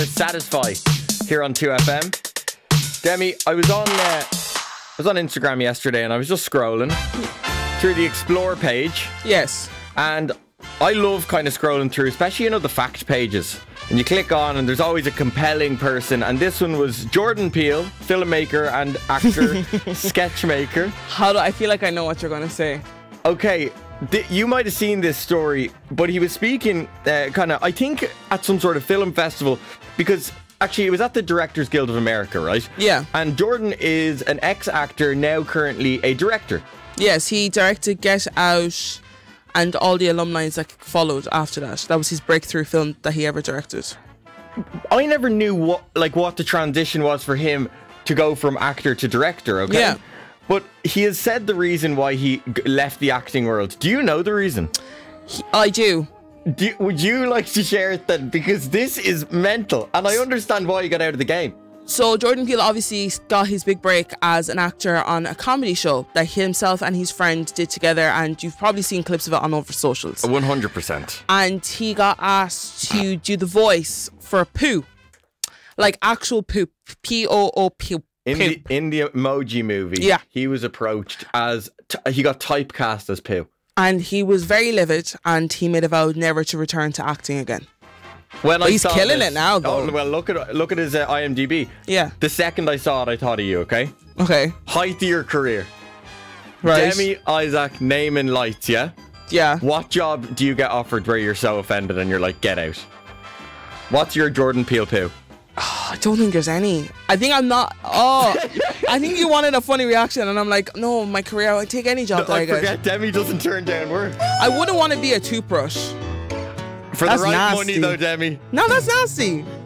Satisfy here on 2FM. Demi, I was on Instagram yesterday and I was just scrolling through the Explore page. Yes. And I love kind of scrolling through, especially, the fact pages. And you click on and there's always a compelling person. And this one was Jordan Peele, filmmaker and actor, sketchmaker. I feel like I know what you're going to say. Okay, you might have seen this story, but he was speaking I think, at some sort of film festival, because actually it was at the Directors Guild of America, right? Yeah. And Jordan is an ex-actor, now currently a director. Yes, he directed Get Out and all the alumni that followed after that. That was his breakthrough film that he ever directed. I never knew what the transition was for him to go from actor to director, okay? Yeah. But he has said the reason why he left the acting world. Do you know the reason? I do. Would you like to share it then? Because this is mental, and I understand why he got out of the game. So Jordan Peele obviously got his big break as an actor on a comedy show that himself and his friend did together, and you've probably seen clips of it on over socials. 100%. And he got asked to do the voice for Pooh, like actual Pooh, P-O-O-P. In the Emoji Movie, yeah, he was approached as he got typecast as Pooh, and he was very livid, and he made a vow never to return to acting again. Well, he's killing it now, though. Oh, well, look at his IMDb. Yeah. The second I saw it, I thought of you. Okay. Okay. Height of your career. Right. Demi Isaac, name and lights. Yeah. Yeah. What job do you get offered where you're so offended and you're like, get out? What's your Jordan Peele Pooh? I don't think there's any. I think I'm not. Oh, I think you wanted a funny reaction, and I'm like, no, my career, I'd take any job that I get. Forget Demi doesn't turn down work. I wouldn't want to be a toothbrush. For That's the right nasty. money, though, Demi. No, that's nasty.